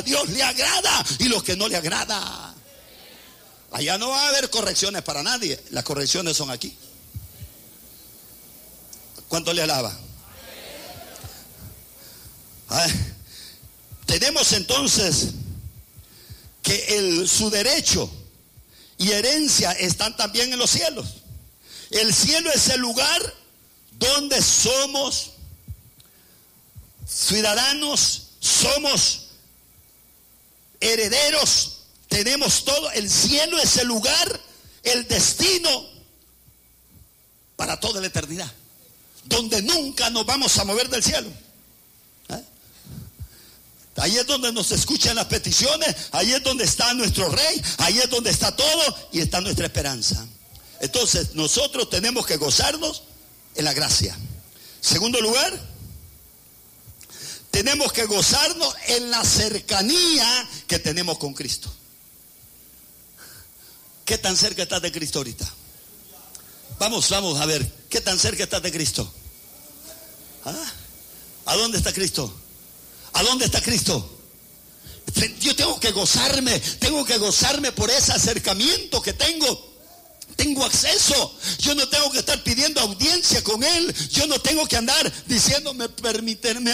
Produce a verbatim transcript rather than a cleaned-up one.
Dios le agrada y los que no le agrada. Allá no va a haber correcciones para nadie. Las correcciones son aquí. ¿Cuánto le alaba? Ah, tenemos entonces que el, su derecho y herencia están también en los cielos. El cielo es el lugar donde somos ciudadanos, somos herederos, tenemos todo. El cielo es el lugar, el destino para toda la eternidad, donde nunca nos vamos a mover del cielo. ¿Eh? Ahí es donde nos escuchan las peticiones, ahí es donde está nuestro rey, ahí es donde está todo y está nuestra esperanza. Entonces nosotros tenemos que gozarnos en la gracia. Segundo lugar, tenemos que gozarnos en la cercanía que tenemos con Cristo. ¿Qué tan cerca estás de Cristo ahorita? Vamos, vamos a ver, ¿qué tan cerca estás de Cristo? ¿Ah? ¿A dónde está Cristo? ¿A dónde está Cristo? Yo tengo que gozarme, tengo que gozarme por ese acercamiento que tengo. Tengo acceso, yo no tengo que estar pidiendo audiencia con Él, yo no tengo que andar diciendo, me permiten,